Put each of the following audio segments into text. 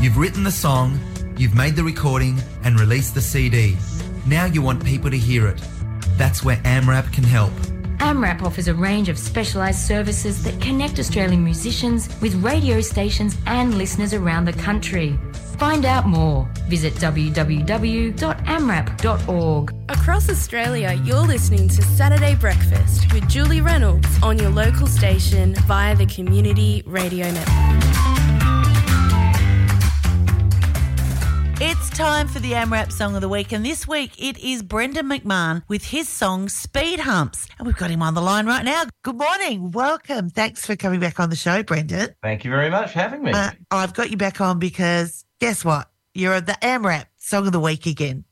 You've written the song, you've made the recording and released the CD. Now you want people to hear it. That's where AMRAP can help. AMRAP offers a range of specialised services that connect Australian musicians with radio stations and listeners around the country. Find out more. Visit www.amrap.org. Across Australia, you're listening to Saturday Breakfast with Julie Reynolds on your local station via the Community Radio Network. It's time for the AMRAP Song of the Week, and this week it is Brendan McMahon with his song Speed Humps. And we've got him on the line right now. Good morning. Welcome. Thanks for coming back on the show, Brendan. Thank you very much for having me. I've got you back on because guess what? You're the AMRAP Song of the Week again.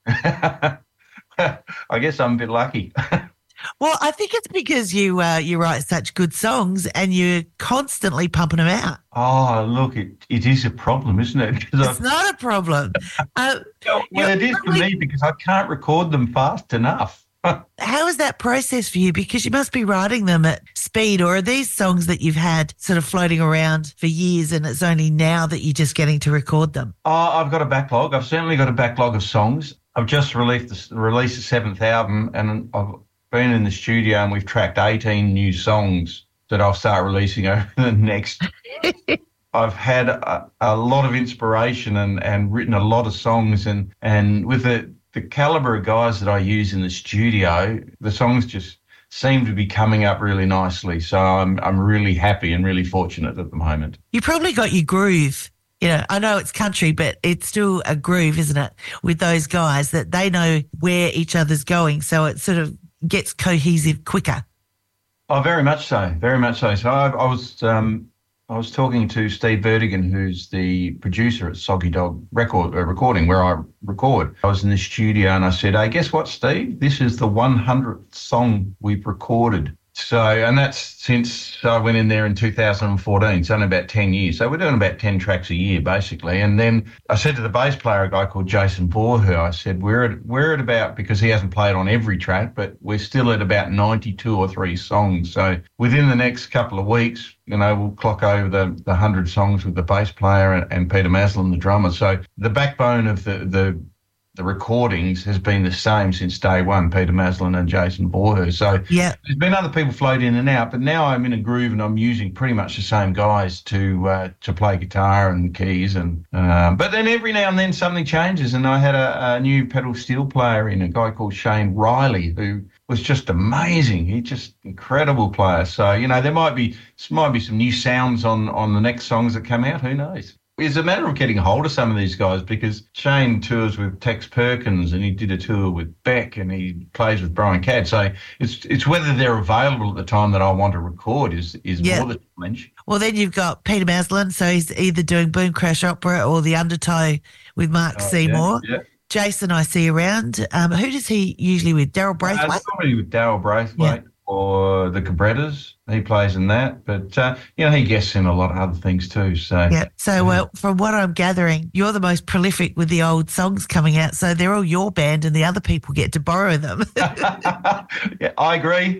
I guess I'm a bit lucky. Well, I think it's because you write such good songs and you're constantly pumping them out. Oh, look, it is a problem, isn't it? It's not a problem. Well, it is for me because I can't record them fast enough. How is that process for you? Because you must be writing them at speed, or are these songs that you've had sort of floating around for years and it's only now that you're just getting to record them? Oh, I've got a backlog. I've certainly got a backlog of songs. I've just released the seventh album, and I've been in the studio and we've tracked 18 new songs that I'll start releasing over the next. I've had a lot of inspiration and written a lot of songs, and with the calibre of guys that I use in the studio, the songs just seem to be coming up really nicely. So I'm really happy and really fortunate at the moment. You probably got your groove. You know, I know it's country, but it's still a groove, isn't it, with those guys that they know where each other's going, so it sort of gets cohesive quicker. Oh, very much so, very much so. So I was talking to Steve Vertigan, who's the producer at Soggy Dog Recording, where I record. I was in the studio and I said, "Hey, guess what, Steve? This is the 100th song we've recorded." So, and that's since I went in there in 2014, so only about 10 years. So we're doing about 10 tracks a year, basically. And then I said to the bass player, a guy called Jason Voorher, I said, we're at about, because he hasn't played on every track, but we're still at about 92 or 3 songs. So within the next couple of weeks, you know, we'll clock over the 100 songs with the bass player and Peter Maslin, the drummer. So the backbone of the recordings has been the same since day one, Peter Maslin and Jason Voorher. So yeah, there's been other people float in and out, but now I'm in a groove and I'm using pretty much the same guys to play guitar and keys. And but then every now and then something changes, and I had a new pedal steel player in, a guy called Shane Riley, who was just amazing. He's just incredible player. So, you know, there might be some new sounds on the next songs that come out. Who knows? It's a matter of getting a hold of some of these guys, because Shane tours with Tex Perkins and he did a tour with Beck and he plays with Brian Cadd. So it's whether they're available at the time that I want to record is more the challenge. Well, then you've got Peter Maslin, so he's either doing Boom Crash Opera or The Undertow with Mark Seymour. Yeah. Jason I see around. Who does he usually with? Daryl Braithwaite? Somebody with Daryl Braithwaite or the Cabrettas. He plays in that. But, you know, he guests in a lot of other things too. So yeah. So from what I'm gathering, you're the most prolific with the old songs coming out. So they're all your band and the other people get to borrow them. Yeah, I agree.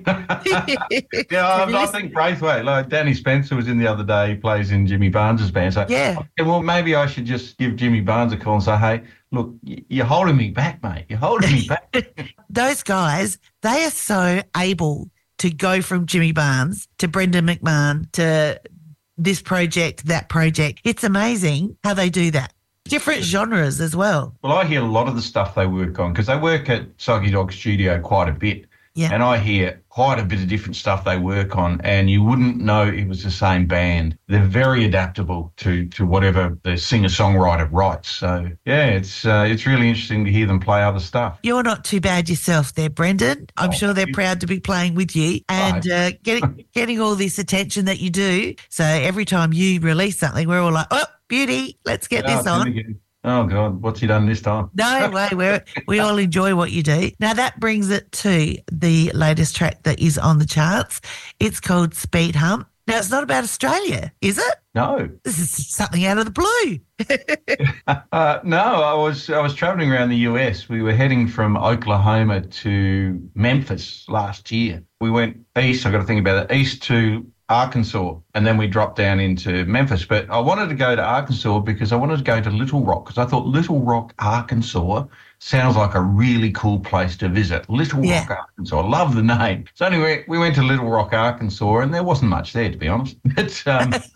I think Braithwaite, like Danny Spencer was in the other day, he plays in Jimmy Barnes's band. So yeah. Well, maybe I should just give Jimmy Barnes a call and say, hey, look, you're holding me back, mate. You're holding me back. Those guys, they are so able to go from Jimmy Barnes to Brendan McMahon to this project, that project. It's amazing how they do that. Different genres as well. Well, I hear a lot of the stuff they work on because they work at Soggy Dog Studio quite a bit. Yeah. And I hear quite a bit of different stuff they work on, and you wouldn't know it was the same band. They're very adaptable to whatever the singer-songwriter writes. So, yeah, it's really interesting to hear them play other stuff. You're not too bad yourself there, Brendan. I'm sure they're proud to be playing with you and getting all this attention that you do. So every time you release something, we're all like, oh, beauty, let's get this on. Oh, God, what's he done this time? No way, we all enjoy what you do. Now, that brings it to the latest track that is on the charts. It's called Speed Hump. Now, it's not about Australia, is it? No. This is something out of the blue. No, I was travelling around the US. We were heading from Oklahoma to Memphis last year. We went east, I've got to think about it, east to Arkansas, and then we dropped down into Memphis. But I wanted to go to Arkansas because I wanted to go to Little Rock, because I thought Little Rock, Arkansas sounds like a really cool place to visit. Little Rock, Arkansas. I love the name. So anyway, we went to Little Rock, Arkansas, and there wasn't much there, to be honest. But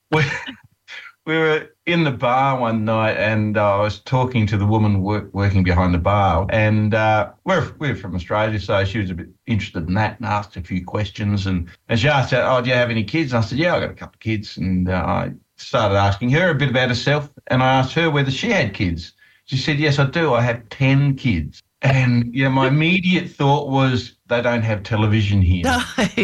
we were in the bar one night, and I was talking to the woman working behind the bar, and we're from Australia, so she was a bit interested in that and asked a few questions. And she asked, "Oh, do you have any kids?" And I said, "Yeah, I got a couple of kids." And I started asking her a bit about herself, and I asked her whether she had kids. She said, "Yes, I do. I have 10 kids." And my immediate thought was, they don't have television here. No,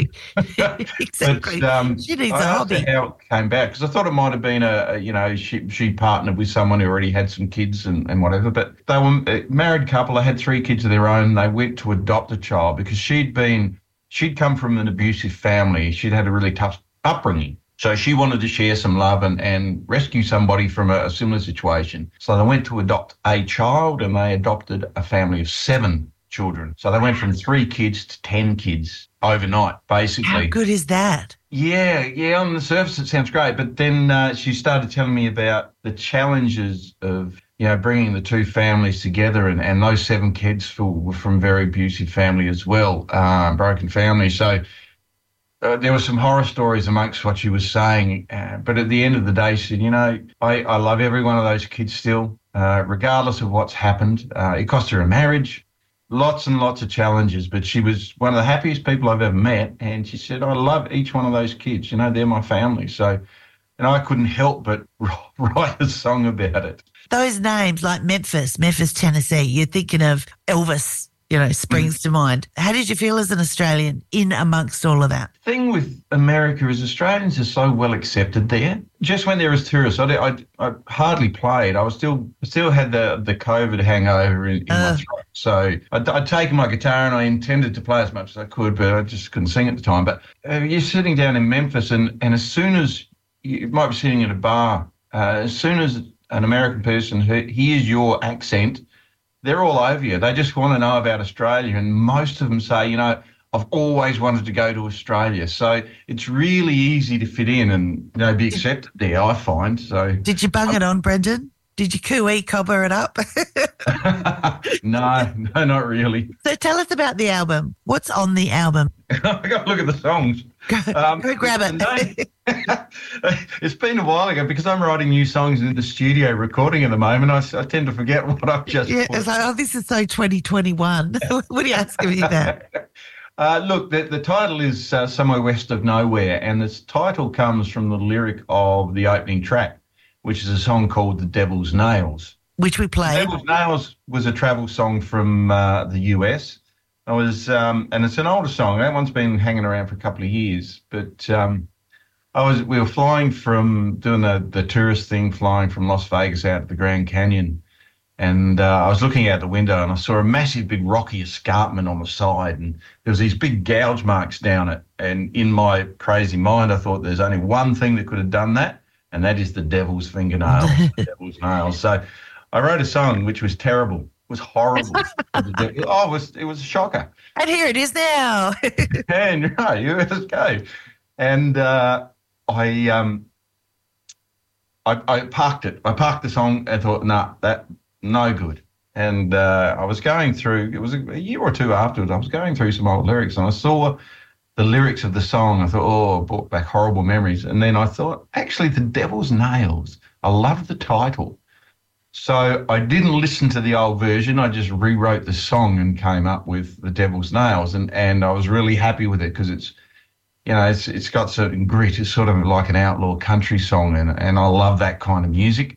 exactly. But, she needs I a asked her hobby. how it came back, because I thought it might have been she partnered with someone who already had some kids and whatever. But they were a married couple. They had 3 kids of their own. They went to adopt a child because she'd come from an abusive family. She'd had a really tough upbringing. So she wanted to share some love and rescue somebody from a similar situation. So they went to adopt a child, and they adopted a family of 7 children. So they went from 3 kids to 10 kids overnight, basically. How good is that? Yeah. On the surface, it sounds great. But then she started telling me about the challenges of, bringing the 2 families together, and those 7 kids were from very abusive family as well, broken family. So there were some horror stories amongst what she was saying, but at the end of the day, she said, I love every one of those kids still, regardless of what's happened. It cost her a marriage, lots and lots of challenges, but she was one of the happiest people I've ever met, and she said, I love each one of those kids. They're my family. So, and I couldn't help but write a song about it. Those names like Memphis, Tennessee, you're thinking of Elvis, springs to mind. How did you feel as an Australian in amongst all of that? The thing with America is Australians are so well accepted there. Just when there was tourists, I hardly played. I still had the COVID hangover in my throat. So I'd taken my guitar and I intended to play as much as I could, but I just couldn't sing at the time. But you're sitting down in Memphis, and as soon as you might be sitting at a bar, as soon as an American person hears your accent, they're all over you. They just want to know about Australia, and most of them say, I've always wanted to go to Australia. So it's really easy to fit in and be accepted there, I find. So did you bung it on, Brendan? Did you cooey cobber it up? No, not really. So tell us about the album. What's on the album? I got to look at the songs. Go grab it. It's been a while ago because I'm writing new songs in the studio recording at the moment. I tend to forget what I've just put. It's like, this is so 2021. What are you asking me that? Look, the title is Somewhere West of Nowhere, and this title comes from the lyric of the opening track, which is a song called The Devil's Nails. Which we played. The Devil's Nails was a travel song from the US. And it's an older song. That one's been hanging around for a couple of years. But we were flying from doing the tourist thing, flying from Las Vegas out to the Grand Canyon. And I was looking out the window and I saw a massive, big rocky escarpment on the side. And there was these big gouge marks down it. And in my crazy mind, I thought there's only one thing that could have done that, and that is the devil's fingernails, the devil's nails. So I wrote a song which was terrible. It was horrible. It was a shocker. And here it is now. And let's go. And I parked it. I parked the song and thought, that no good. And I was going through, it was a year or two afterwards, I was going through some old lyrics and I saw the lyrics of the song. I thought, it brought back horrible memories. And then I thought, actually, The Devil's Nails, I love the title. So I didn't listen to the old version. I just rewrote the song and came up with The Devil's Nails. And I was really happy with it because it's got certain grit. It's sort of like an outlaw country song. And I love that kind of music.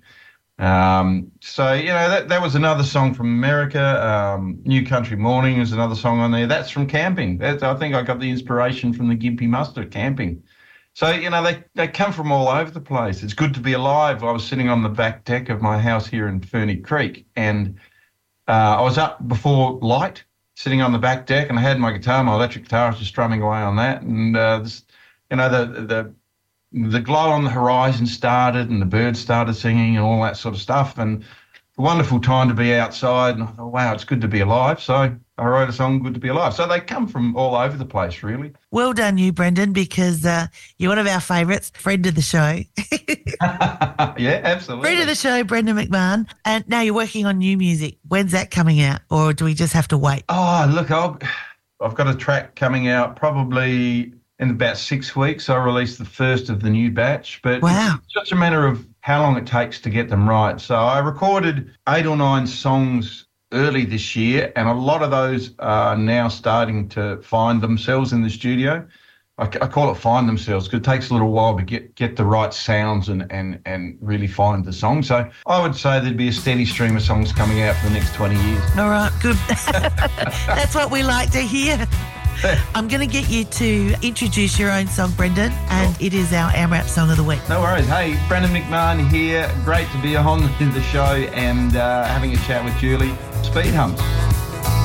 That was another song from America. New Country Morning is another song on there. That's from camping. I think I got the inspiration from the Gympie Mustard camping. So, they come from all over the place. It's good to be alive. I was sitting on the back deck of my house here in Ferny Creek, and I was up before light, sitting on the back deck, and I had my guitar, my electric guitar. I was just strumming away on that, and the glow on the horizon started, and the birds started singing, and all that sort of stuff. And a wonderful time to be outside. And I thought, wow, it's good to be alive. So I wrote a song, Good to Be Alive. So they come from all over the place, really. Well done you, Brendan, because you're one of our favourites, friend of the show. Yeah, absolutely. Friend of the show, Brendan McMahon. And now you're working on new music. When's that coming out? Or do we just have to wait? Oh, look, I've got a track coming out probably in about 6 weeks. I released the first of the new batch. But wow. It's just a matter of how long it takes to get them right. So I recorded 8 or 9 songs early this year, and a lot of those are now starting to find themselves in the studio. I call it find themselves because it takes a little while to get the right sounds and really find the song. So I would say there'd be a steady stream of songs coming out for the next 20 years. All right, good. That's what we like to hear. I'm going to get you to introduce your own song, Brendan, and it is our AMRAP Song of the Week. No worries. Hey, Brendan McMahon here. Great to be on the show and having a chat with Julie. Speed Humps.